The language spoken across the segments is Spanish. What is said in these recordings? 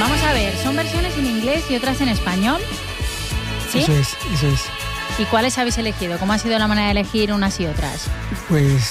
Vamos a ver, son versiones en inglés y otras en español. ¿Sí? Eso es. ¿Y cuáles habéis elegido? ¿Cómo ha sido la manera de elegir unas y otras? Pues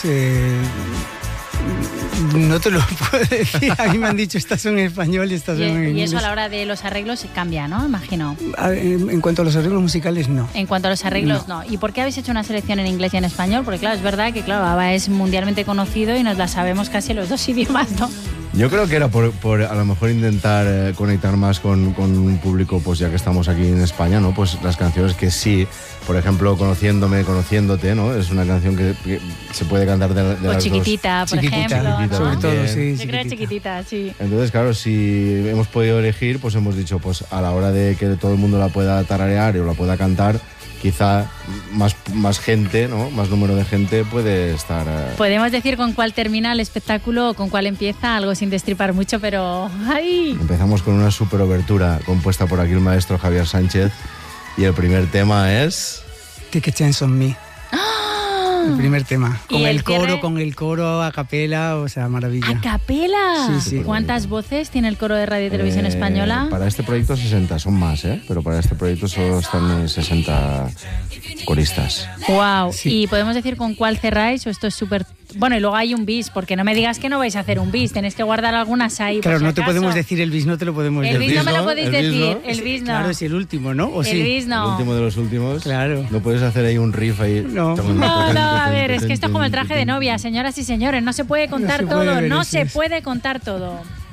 no te lo puedo decir. A mí me han dicho estas son en español y estas son en inglés. Y eso a la hora de los arreglos se cambia, ¿no? Imagino. En cuanto a los arreglos musicales, no. En cuanto a los arreglos, no. ¿Y por qué habéis hecho una selección en inglés y en español? Porque claro, es verdad que ABBA es mundialmente conocido y nos la sabemos casi en los dos idiomas, ¿no? Yo creo que era por a lo mejor intentar conectar más con un público, pues ya que estamos aquí en España, ¿no? Pues las canciones que sí, por ejemplo, Conociéndome, Conociéndote, ¿no? Es una canción que se puede cantar de las Chiquitita, dos. por ejemplo, ¿no? sobre todo, sí. Yo creo que Chiquitita, sí. Entonces, claro, si hemos podido elegir, pues hemos dicho, pues a la hora de que todo el mundo la pueda tararear o la pueda cantar, quizá más gente, ¿no? Más número de gente puede estar... Podemos decir con cuál termina el espectáculo o con cuál empieza, algo sin destripar mucho, pero... ¡ay! Empezamos con una super obertura compuesta por aquí el maestro Javier Sánchez y el primer tema es... Take a Chance on Me. El primer tema. Con ¿Y el el cierre? coro a capela, o sea, maravilla. ¿A capela? Sí. ¿Cuántas voces tiene el coro de Radio y Televisión Española? Para este proyecto 60, son más, pero para este proyecto solo están 60 coristas. ¡Wow! Sí. ¿Y podemos decir con cuál cerráis o esto es súper... Bueno, y luego hay un bis, porque no me digas que no vais a hacer un bis, tenéis que guardar algunas ahí. Claro, por si no te acaso. podemos decir el bis, no te lo podemos El decir. bis no me lo ¿no? podéis El bis decir, no. el bis no. Claro, es el último, ¿no? ¿O El sí? bis El no. último de los últimos. Claro. No puedes hacer ahí un riff ahí. No. A ver, es que esto es como el traje de novia, señoras y señores, no se puede contar se puede todo, ver no eso, se es. puede contar todo.